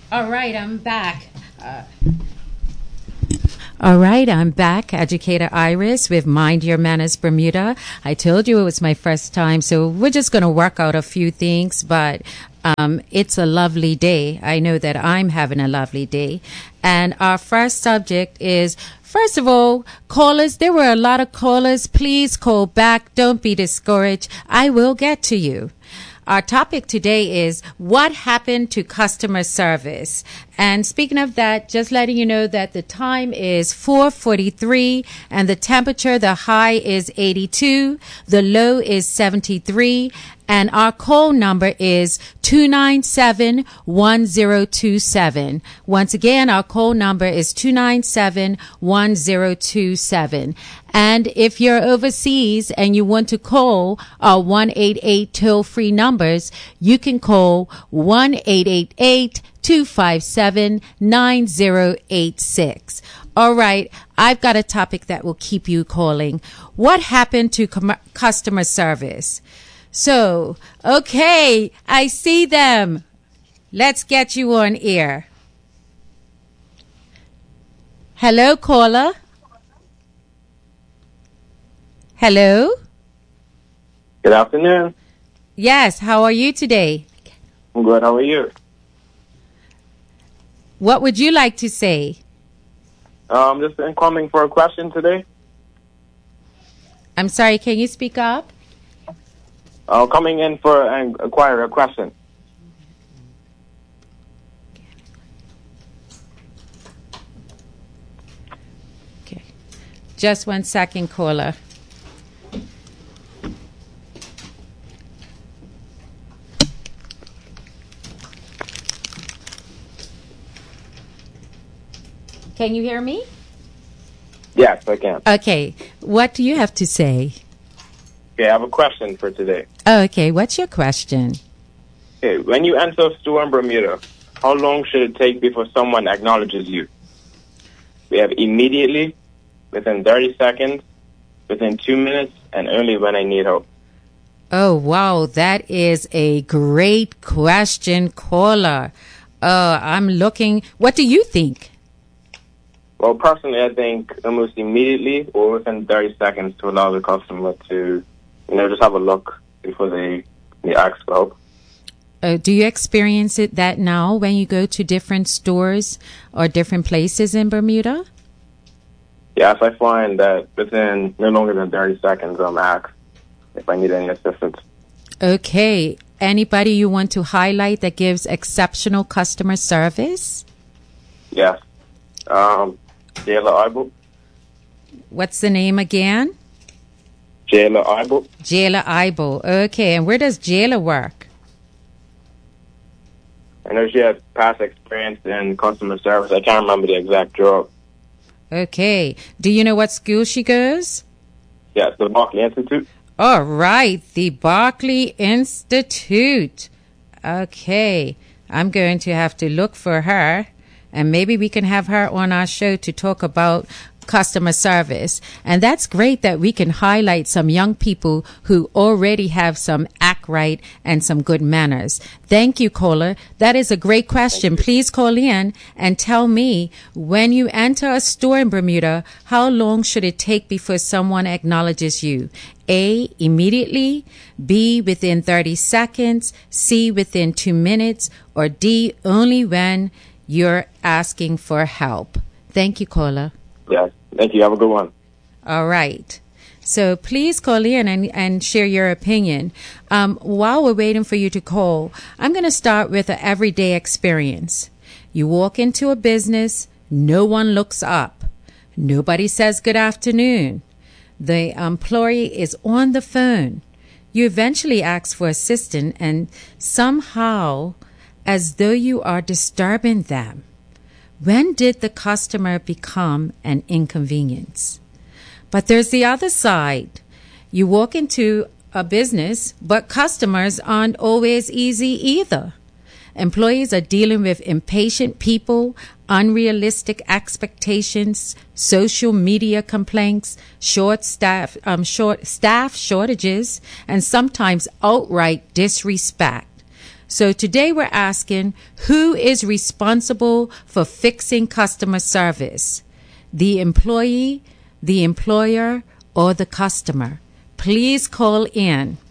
All right, I'm back. All right, I'm back, Educator Iris with Mind Your Manners Bermuda. I told you it was my first time, so we're just going to work out a few things, but it's a lovely day. I know that I'm having a lovely day. And our first subject is, first of all, callers. There were a lot of callers. Please call back. Don't be discouraged. I will get to you. Our topic today is what happened to customer service. And speaking of that, just letting you know that the time is 4:43 and the temperature, the high is 82, the low is 73, and our call number is 297-1027. Once again, our call number is 297-1027. And if you're overseas and you want to call our 188 toll-free numbers, you can call 1-888-257-9086. All right, I've got a topic that will keep you calling. What happened to customer service? So, okay, I see them. Let's get you on air. Hello, caller. Hello? Good afternoon. Yes, how are you today? I'm good. How are you? What would you like to say? Just incoming for a question today. I'm sorry, can you speak up? Coming in for and acquire a question. Okay. Just 1 second, caller. Can you hear me? Yes, I can. Okay. What do you have to say? Okay, I have a question for today. Oh, okay. What's your question? Okay, when you enter a store in Bermuda, how long should it take before someone acknowledges you? We have immediately, within 30 seconds, within 2 minutes, and only when I need help. Oh, wow. That is a great question, caller. I'm looking. What do you think? Well, personally, I think almost immediately or within 30 seconds to allow the customer to, just have a look before they ask for help. Do you experience that now when you go to different stores or different places in Bermuda? Yes, I find that within no longer than 30 seconds, I'm asked if I need any assistance. Okay. Anybody you want to highlight that gives exceptional customer service? Yes. Jayla Eibel. What's the name again? Jayla Eibel. Jayla Eibel. Okay. And where does Jayla work? I know she has past experience in customer service. I can't remember the exact job. Okay. Do you know what school she goes? Yes, the Barclay Institute. All right. The Barclay Institute. Okay. I'm going to have to look for her. And maybe we can have her on our show to talk about customer service. And that's great that we can highlight some young people who already have some act right and some good manners. Thank you, caller. That is a great question. Please call in and tell me, when you enter a store in Bermuda, how long should it take before someone acknowledges you? A, immediately, B, within 30 seconds, C, within 2 minutes, or D, only when you're asking for help. Thank you, caller. Yes. Thank you. Have a good one. All right. So please call in and share your opinion. While we're waiting for you to call, I'm going to start with an everyday experience. You walk into a business, no one looks up. Nobody says good afternoon. The employee is on the phone. You eventually ask for assistance, and somehow, as though you are disturbing them. When did the customer become an inconvenience? But there's the other side. You walk into a business, but customers aren't always easy either. Employees are dealing with impatient people, unrealistic expectations, social media complaints, staff shortages, and sometimes outright disrespect. So today we're asking, who is responsible for fixing customer service? The employee, the employer, or the customer? Please call in.